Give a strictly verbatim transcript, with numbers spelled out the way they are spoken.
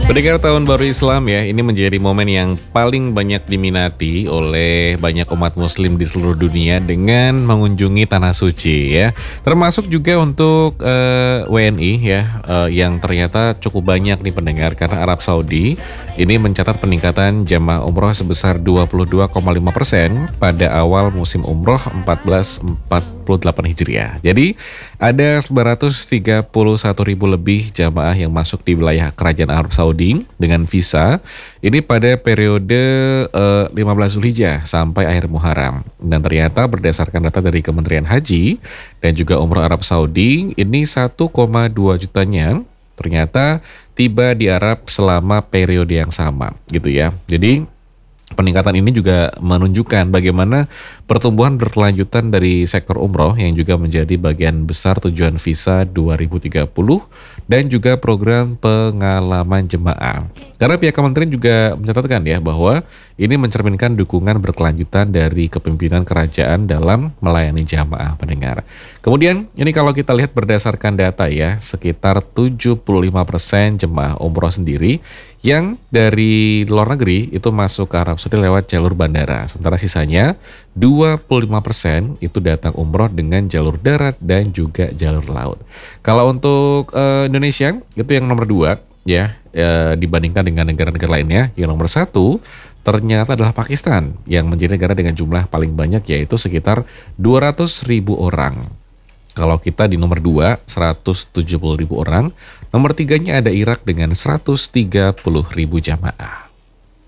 Pendengar Tahun Baru Islam ya, ini menjadi momen yang paling banyak diminati oleh banyak umat muslim di seluruh dunia dengan mengunjungi Tanah Suci ya. Termasuk juga untuk eh, W N I ya, eh, yang ternyata cukup banyak nih pendengar, karena Arab Saudi ini mencatat peningkatan jamaah umroh sebesar dua puluh dua koma lima persen pada awal musim umroh seribu empat ratus empat puluh delapan Hijriah. Jadi ada sembilan ratus tiga puluh satu ribu lebih jamaah yang masuk di wilayah Kerajaan Arab Saudi dengan visa ini pada periode eh, lima belas Zulhijjah sampai akhir Muharram. Dan ternyata berdasarkan data dari Kementerian Haji dan juga Umroh Arab Saudi, ini satu koma dua jutanya ternyata tiba di Arab selama periode yang sama gitu ya. Jadi peningkatan ini juga menunjukkan bagaimana pertumbuhan berkelanjutan dari sektor umroh yang juga menjadi bagian besar tujuan visa dua ribu tiga puluh dan juga program pengalaman jemaah. Karena pihak kementerian juga mencatatkan ya bahwa ini mencerminkan dukungan berkelanjutan dari kepemimpinan kerajaan dalam melayani jamaah pendengar. Kemudian ini kalau kita lihat berdasarkan data ya, sekitar tujuh puluh lima persen jemaah umroh sendiri yang dari luar negeri itu masuk ke Arab Saudi lewat jalur bandara. Sementara sisanya dua puluh lima persen itu datang umroh dengan jalur darat dan juga jalur laut. Kalau untuk uh, Indonesia itu yang nomor dua ya, uh, dibandingkan dengan negara-negara lainnya. Yang nomor satu ternyata adalah Pakistan yang menjadi negara dengan jumlah paling banyak, yaitu sekitar dua ratus ribu orang. Kalau kita di nomor dua, seratus tujuh puluh ribu orang. Nomor tiganya ada Irak dengan seratus tiga puluh ribu jamaah.